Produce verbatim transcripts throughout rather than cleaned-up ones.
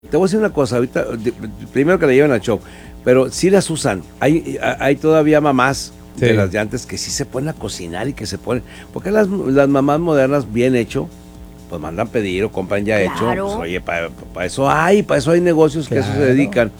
Te voy a decir una cosa, ahorita, de, primero que la lleven al show, pero sí las usan. Hay, hay todavía mamás sí. de las de antes que sí se ponen a cocinar y que se ponen, porque las, las mamás modernas bien hecho, pues mandan pedir o compran ya claro. hecho. Pues, oye, para pa eso hay, para eso hay negocios claro. que a eso se dedican.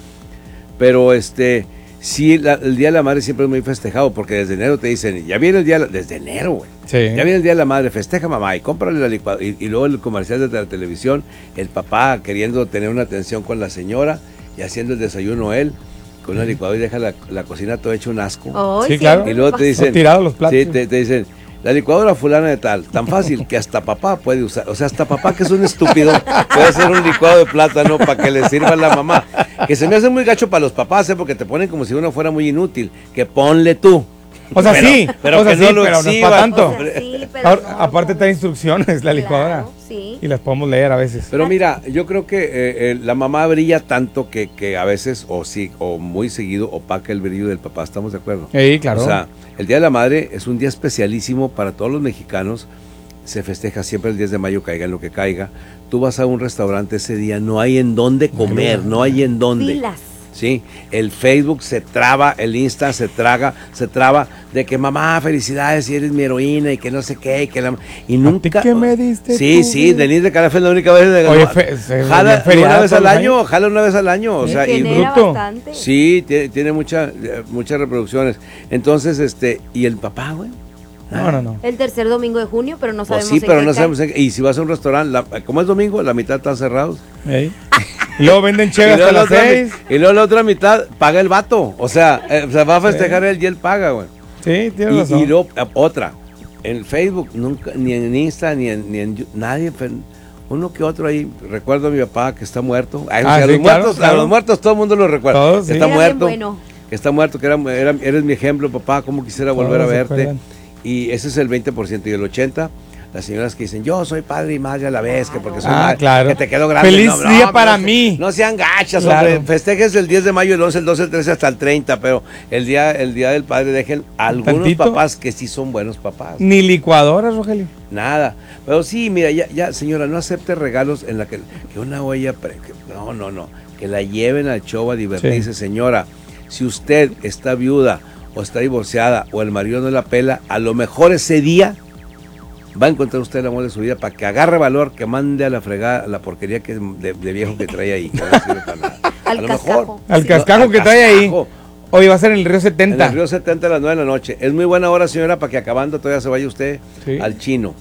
Pero este, sí, la, el Día de la Madre siempre es muy festejado, porque desde enero te dicen, ya viene el día, desde enero, güey. Sí. Ya viene el Día de la Madre, festeja mamá y cómprale la licuadora. Y, y luego el comercial de la televisión, el papá queriendo tener una atención con la señora y haciendo el desayuno él, con una licuadora y deja la, la cocina todo hecho un asco. Oh, sí, claro. Y luego te dicen, tirados los platos. Sí, te, te dicen, la licuadora fulana de tal, tan fácil que hasta papá puede usar. O sea, hasta papá, que es un estúpido, puede hacer un licuado de plátano para que le sirva a la mamá. Que se me hace muy gacho para los papás, ¿eh? Porque te ponen como si uno fuera muy inútil. Que ponle tú. O sea, pero, sí, pero o sea, que sí, no lo pero exhiba. no es para tanto. O sea, sí, pero Ahora, no, aparte no. trae instrucciones la licuadora. Claro, sí. Y las podemos leer a veces. Pero mira, yo creo que eh, eh, la mamá brilla tanto que, que a veces, o sí, o muy seguido, opaca el brillo del papá. ¿Estamos de acuerdo? Sí, claro. O sea, el Día de la Madre es un día especialísimo para todos los mexicanos. Se festeja siempre el diez de mayo, caiga en lo que caiga. Tú vas a un restaurante ese día, no hay en dónde comer, no hay en dónde. Filas. Sí, el Facebook se traba, el Insta se traga, se traba de que mamá, felicidades, y eres mi heroína y que no sé qué, y que la y nunca. ¿Qué me diste? Sí, tú, sí, Denise de Carafe es la única vez de Oye, no, fe, se jala una vez al año, años. jala una vez al año, o sea, y bruto. Bastante. Sí, tiene, tiene mucha, muchas reproducciones. Entonces, este, y el papá, güey. No, no, no. El tercer domingo de junio, pero no sabemos. Pues sí, pero en no qué sabemos. En, y si vas a un restaurante, la, como es domingo, la mitad están cerrados. ¿Eh? Y luego venden chévere hasta las seis. Y luego la otra mitad paga el vato. O sea, eh, se va a festejar sí. él y él paga, güey. Sí, tienes y, razón. Y luego, otra. En Facebook, nunca, ni en Insta, ni en, ni en nadie. Uno que otro ahí. Recuerdo a mi papá que está muerto. Ay, ah, o sea, sí, los claro, muertos, claro. a los muertos todo el mundo lo recuerda. Todos, sí. Está era muerto. Bueno. Que está muerto, que era, era, eres mi ejemplo, papá. Cómo quisiera volver Todos a verte. recuerdan. Y ese es el veinte por ciento. Y el ochenta por ciento. Las señoras que dicen, yo soy padre y madre a la vez, que porque soy ah, madre, claro. que te quedó grande. Feliz no, día no, para no, mí. No sean gachas, claro. hombre. Festejes el diez de mayo, el once, el doce, el trece, hasta el treinta, pero el día, el día del padre dejen algunos Tantito. papás que sí son buenos papás. Ni licuadoras, Rogelio. Nada. Pero sí, mira, ya, ya señora, no acepte regalos en la que, que una olla, pre, que, no, no, no, que la lleven al show a divertirse, sí. Señora. Si usted está viuda o está divorciada o el marido no la pela, a lo mejor ese día va a encontrar usted el amor de su vida para que agarre valor, que mande a la fregada la porquería que de, de viejo que trae ahí. Que no sirve para nada. Al a lo cascajo. mejor. Al sí, cascajo no, al que trae ahí. Hoy va a ser en el Río setenta. En el Río setenta a las nueve de la noche. Es muy buena hora, señora, para que acabando todavía se vaya usted sí. al chino.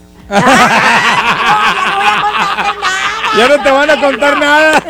Ya no te van a contar nada.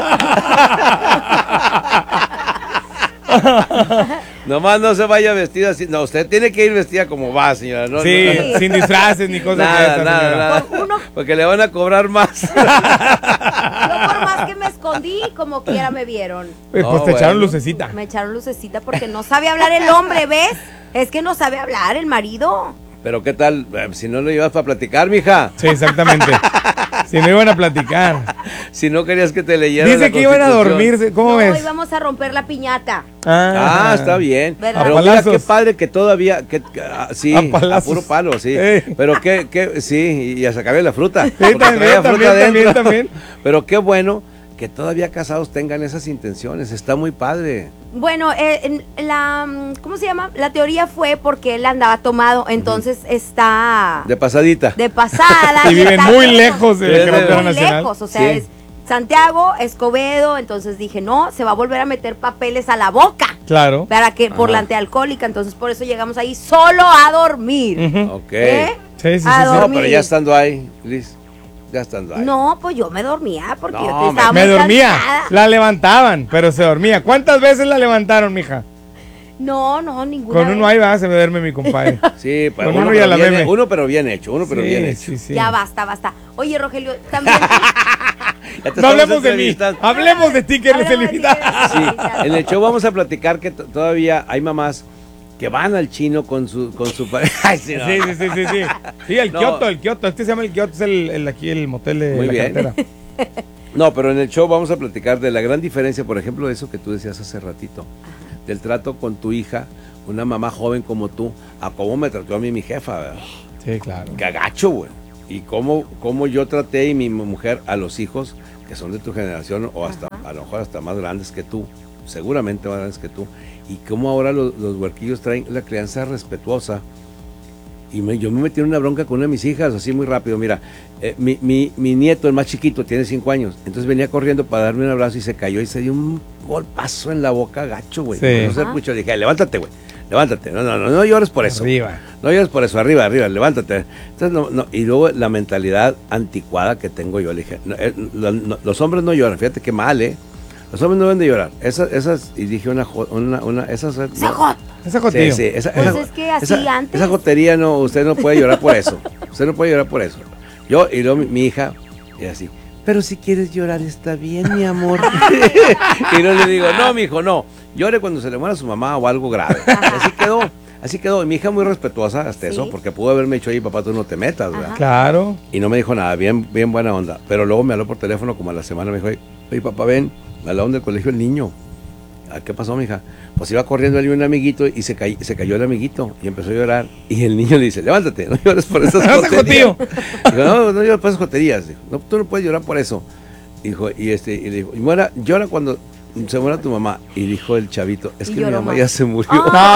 Nomás no se vaya vestida así. No, usted tiene que ir vestida como va, señora. No, sí, no, sin disfraces ni cosas nada, de esas, nada, señora. nada. Uno, porque le van a cobrar más. Yo por más que me escondí, como quiera me vieron. Pues, No, pues te bueno. echaron lucecita. Me echaron lucecita porque no sabe hablar el hombre, ¿ves? Es que no sabe hablar el marido. Pero ¿qué tal? Eh, Si no lo llevas para platicar, mija. Sí, exactamente. Si no iban a platicar. Si no querías que te leyeran Dice la que iban a Constitución. dormirse. ¿Cómo No, ves? hoy vamos a romper la piñata. Ah, está bien. ¿Verdad? Pero A mira palazos. qué padre que todavía, que, que, ah, sí, A a, palazos. puro palo, sí. Eh. Pero que, que, sí, y a sacarle la fruta. Sí, porque también, traía fruta también, también, adentro. también. Pero qué bueno que todavía casados tengan esas intenciones. Está muy padre. Bueno, eh, en la, ¿cómo se llama? La teoría fue porque él andaba tomado, entonces está De pasadita. de pasada. Y viven está muy lejos. lejos de la Sí, carretera Muy nacional. lejos, o sea, Sí. es Santiago, Escobedo, entonces dije, no, se va a volver a meter papeles a la boca. Claro. Para que, por Ajá. la antialcohólica, entonces por eso llegamos ahí solo a dormir. Ujú. Ok. ¿Eh? Sí, sí, sí, A sí. No, dormir. pero ya estando ahí, Liz. Ya estando ahí. No, pues yo me dormía porque No, yo estaba Me muy dormía. cansada. La levantaban, pero se dormía. ¿Cuántas veces la levantaron, mija? No, no, ninguna Con vez. uno ahí va, se me duerme mi compadre. Sí, pues Con uno, uno ya pero la bien, meme. uno pero bien hecho, uno pero Sí, bien hecho. sí, sí. Ya basta, basta. Oye, Rogelio, también. Ya te No estamos hablemos de mí. entrevistando. Hablemos de ti, que eres Hablemos de el ti, que eres Sí, en el show vamos a platicar que t- todavía hay mamás que van al chino con su con su pareja. Ay, sí, no. Sí, sí, sí, sí, sí. Sí, el No. Kioto, el Kioto. Este se llama el Kioto, es el, el aquí el motel de Muy la bien. carretera. No, pero en el show vamos a platicar de la gran diferencia, por ejemplo, de eso que tú decías hace ratito, del trato con tu hija, una mamá joven como tú, a cómo me trató a mí mi jefa, ¿verdad? Sí, claro. Que agacho, güey. Y cómo, cómo yo traté y mi mujer a los hijos que son de tu generación o hasta, ajá, a lo mejor hasta más grandes que tú, seguramente más grandes que tú, y cómo ahora los, los huerquillos traen la crianza respetuosa. Y me, yo me metí en una bronca con una de mis hijas, así muy rápido. Mira, eh, mi, mi, mi nieto, el más chiquito, tiene cinco años. Entonces venía corriendo para darme un abrazo y se cayó y se dio un golpazo en la boca gacho, güey. Sí. No sé, mucho. Le dije, levántate, güey, levántate. No, no, no, no llores por eso. Arriba. No llores por eso, arriba, arriba, levántate. Entonces, no, no. Y luego la mentalidad anticuada que tengo yo, le dije, no, eh, lo, no, los hombres no lloran, fíjate qué mal, ¿eh? Los hombres no deben de llorar. Esas, esas, y dije una, una, una esas. No. Esa jotillo. Sí, sí, esa, pues esa, es que así esa, antes. Esa jotería no, usted no puede llorar por eso. Usted no puede llorar por eso. Yo, y luego mi, mi hija, y así, pero si quieres llorar está bien, mi amor. Y no le digo, no, mi hijo, no. Llore cuando se le muera a su mamá o algo grave. Así quedó, así quedó. Y mi hija muy respetuosa hasta ¿sí? eso, porque pudo haberme dicho, oye, papá, tú no te metas, ¿verdad? Claro. Y no me dijo nada, bien, bien buena onda. Pero luego me habló por teléfono como a la semana, me dijo, oye, papá, ven, me hablaron del colegio el niño. ¿Qué pasó, mija? Pues iba corriendo allí un amiguito y se, cay, se cayó el amiguito y empezó a llorar. Y el niño le dice, levántate, no llores por esas joterías. Dijo, no, no llores por esas joterías. Dijo, no, tú no puedes llorar por eso. Dijo, y este, y le dijo, y muera, llora cuando se muera tu mamá. Y dijo el chavito, es que mi mamá más. ya se murió.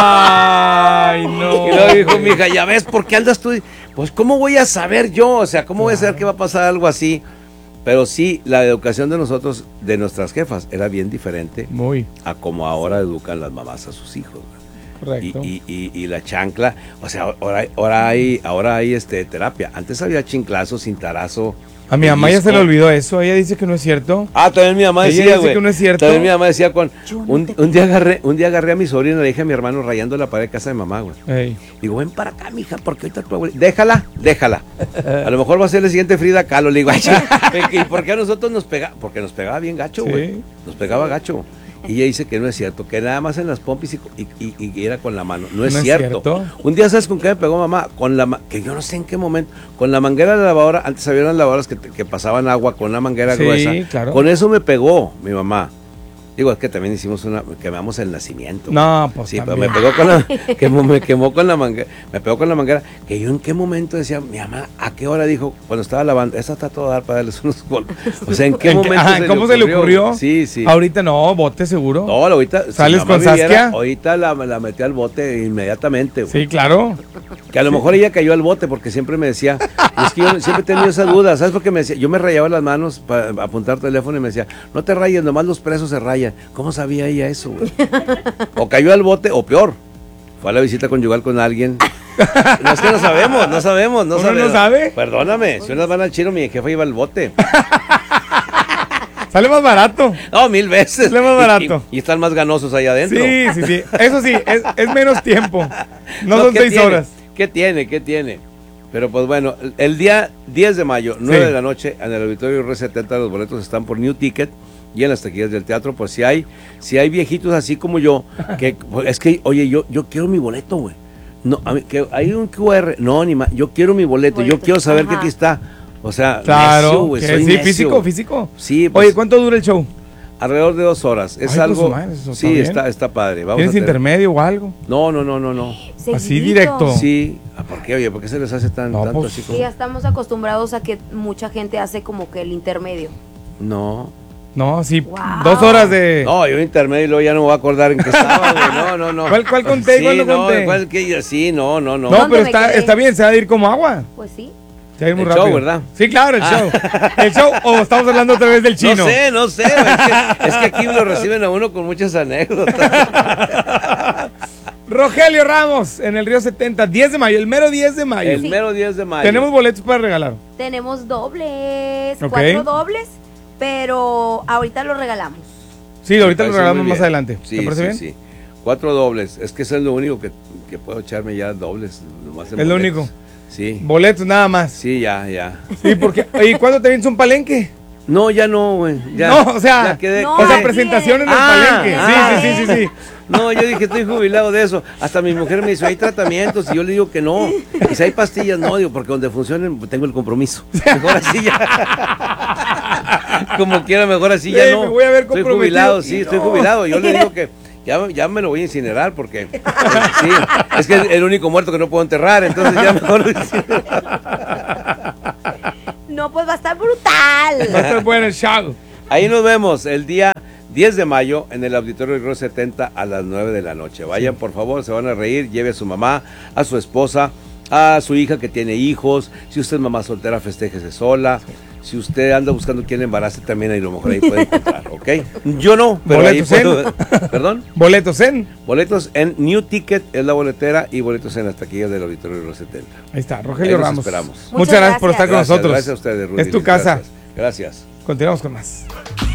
Ay, no. Y luego dijo mi hija, ya ves, ¿por qué andas tú? Pues, ¿cómo voy a saber yo? O sea, ¿cómo voy a saber que va a pasar algo así? Pero sí, la educación de nosotros, de nuestras jefas, era bien diferente Muy. a como ahora educan las mamás a sus hijos. Correcto. Y, y, y, y la chancla, o sea, ahora, ahora hay, ahora hay este, terapia. Antes había chinclazo, cintarazo. A mi mamá ya se le olvidó eso, ella dice que no es cierto. Ah, también mi mamá ella decía, dice güey. que no es cierto. También mi mamá decía, con un, un, día agarré, un día agarré a mi sobrina, le dije a mi hermano rayando la pared de casa de mamá, güey. Ey. Digo, ven para acá, mija, porque ahorita tu abuela... Déjala, déjala. A lo mejor va a ser el siguiente Frida Kahlo. Le digo, ¿y por qué a nosotros nos pegaba? Porque nos pegaba bien gacho, güey. Sí. Nos pegaba gacho. Y ella dice que no es cierto, que nada más en las pompis y, y, y, y era con la mano. No es, ¿No cierto. es cierto. Un día, ¿sabes con qué me pegó mamá? Con la que yo no sé en qué momento, con la manguera de la lavadora. Antes había unas lavadoras que, que pasaban agua con una manguera sí, gruesa. Claro. Con eso me pegó mi mamá. Digo, es que también hicimos una, quemamos el nacimiento. No, pues sí, también. pero me pegó con la, que me quemó con la manguera, me pegó con la manguera, que yo en qué momento decía, mi mamá, ¿a qué hora dijo? Cuando estaba lavando, esa está todo dar para darles unos golpes. O sea, ¿en qué ¿En momento ajá, se ¿Cómo le se le ocurrió? Sí, sí. Ahorita no, bote seguro. No, ahorita. ¿Sales si con viviera, Saskia? Ahorita la, la metí al bote inmediatamente. Sí, claro. Que a lo sí. mejor ella cayó al bote porque siempre me decía, es que yo siempre he tenido esa duda, ¿sabes por qué me decía? Yo me rayaba las manos para apuntar teléfono y me decía, no te rayes, nomás los presos se rayan. ¿Cómo sabía ella eso, güey? O cayó al bote, o peor, fue a la visita conyugal con alguien. No es que no sabemos, no sabemos, no ¿Uno sabemos. no sabe? Perdóname, si unas van al chino, mi jefa iba al bote. Sale más barato. No, mil veces. Sale más barato. Y, y, y están más ganosos allá adentro. Sí, sí, sí. Eso sí, es, es menos tiempo. No, no son seis tiene? horas. ¿Qué tiene? ¿Qué tiene? Pero pues bueno, el día diez de mayo, nueve sí. de la noche, en el auditorio R setenta, los boletos están por New Ticket y en las taquillas del teatro. Pues si hay, si hay viejitos así como yo, que es que, oye, yo, yo quiero mi boleto, güey. No, a mí, que hay un Q R, no, ni más, yo quiero mi boleto, boleto. yo quiero saber Ajá. que aquí está. O sea, claro, necio, güey, soy sí, necio. físico, físico. Sí, pues, oye, ¿cuánto dura el show? Alrededor de dos horas. Es Ay, algo. Pues, man, eso sí, está, está, está padre. Vamos ¿Tienes a tener... intermedio o algo? No, no, no, no, no. Seguidito. Así directo. Sí. ¿Por qué, oye? ¿Por qué se les hace tan, no, tanto pues, así como? Sí, ya estamos acostumbrados a que mucha gente hace como que el intermedio. No. No, sí, wow. dos horas de... No, yo intermedio y luego ya no me voy a acordar en qué estaba, güey. No, no, no. ¿Cuál, cuál conté? Sí, ¿Cuál no, conté? ¿cuál que sí, no, no, no. No, pero está, está bien, se va a ir como agua. Pues sí. Se va a ir muy el rápido. show, ¿verdad? Sí, claro, el ah. show. El show, o estamos hablando otra vez del chino. No sé, no sé. Es que, es que aquí lo reciben a uno con muchas anécdotas. Rogelio Ramos, en el Río setenta, diez de mayo, el mero diez de mayo. El sí. mero diez de mayo. Tenemos boletos para regalar. Tenemos dobles, okay. cuatro dobles, pero ahorita los regalamos. Sí, ahorita los regalamos más adelante. Sí, ¿te parece sí, bien? Sí, cuatro dobles. Es que eso es lo único que, que puedo echarme ya dobles. Nomás en es boletos. lo único. Sí. Boletos nada más. Sí, ya, ya. Sí, porque. ¿Y cuándo te vienes un palenque? No, ya no, güey. No, o sea, no, o sea, presentaciones del ah, palenque. Ah, sí, sí, sí, sí, sí. No, yo dije, estoy jubilado de eso. Hasta mi mujer me dice, hay tratamientos. Y yo le digo que no. Y si hay pastillas, no, digo, porque donde funcionen, tengo el compromiso. Mejor así ya. Como quiera, mejor así ya sí, no. Me voy a ver estoy jubilado, sí, no. estoy jubilado. Yo le digo que ya, ya me lo voy a incinerar porque sí, es que es el único muerto que no puedo enterrar. Entonces ya mejor. No, no, pues va a estar brutal. Va a estar bueno el show. Ahí nos vemos el día diez de mayo en el Auditorio Río setenta a las nueve de la noche. Vayan, por favor, se van a reír. Lleve a su mamá, a su esposa, a su hija que tiene hijos. Si usted es mamá soltera, festéjese sola. Si usted anda buscando quién embarace, también ahí a lo mejor ahí puede encontrar, ¿ok? Yo no, pero ahí puedo... ¿Perdón? ¿Boletos en? Boletos en New Ticket, es la boletera, y boletos en las taquillas del Auditorio Río setenta. Ahí está, Rogelio Ahí los Ramos. esperamos. Muchas, Muchas gracias por estar con Gracias, nosotros. gracias a ustedes, Rudy. Es tu casa. Gracias. Gracias. Continuamos con más.